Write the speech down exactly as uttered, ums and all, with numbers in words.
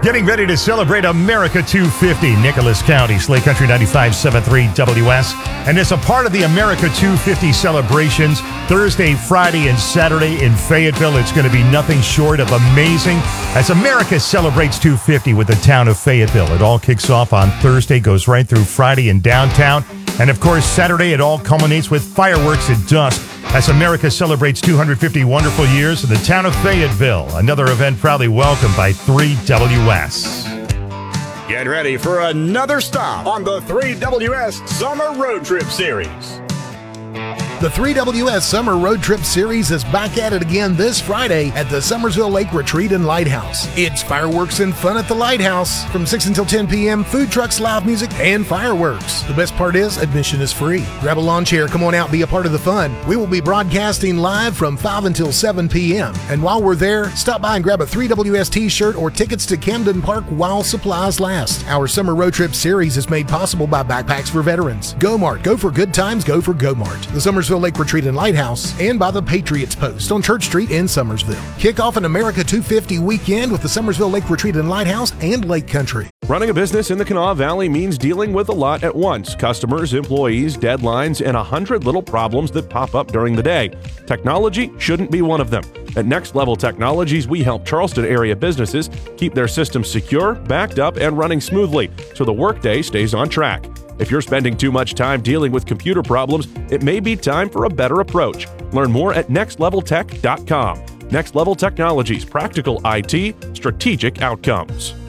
Getting ready to celebrate America two fifty, Nicholas County, Slay Country ninety-five point seven three W S. And as a part of the America two fifty celebrations, Thursday, Friday, and Saturday in Fayetteville, it's going to be nothing short of amazing as America celebrates two fifty with the town of Fayetteville. It all kicks off on Thursday, goes right through Friday in downtown. And of course, Saturday, it all culminates with fireworks at dusk as America celebrates two hundred fifty wonderful years in the town of Fayetteville. Another event proudly welcomed by three W S. Get ready for another stop on the three W S Summer Road Trip Series. The three W S Summer Road Trip Series is back at it again this Friday at the Summersville Lake Retreat and Lighthouse. It's fireworks and fun at the Lighthouse from six until ten p.m., food trucks, live music, and fireworks. The best part is admission is free. Grab a lawn chair, come on out, be a part of the fun. We will be broadcasting live from five until seven p.m. And while we're there, stop by and grab a three W S t-shirt or tickets to Camden Park while supplies last. Our Summer Road Trip Series is made possible by Backpacks for Veterans, Go-Mart, go for good times, go for Go-Mart, the Summersville Lake Retreat and Lighthouse, and by the Patriots Post on Church Street in Summersville. Kick off an America two fifty weekend with the Summersville Lake Retreat and Lighthouse and Lake Country. Running a business in the Kanawha Valley means dealing with a lot at once. Customers, employees, deadlines, and a hundred little problems that pop up during the day. Technology shouldn't be one of them. At Next Level Technologies, we help Charleston area businesses keep their systems secure, backed up, and running smoothly so the workday stays on track. If you're spending too much time dealing with computer problems, it may be time for a better approach. Learn more at next level tech dot com. Next Level Technologies, practical I T, strategic outcomes.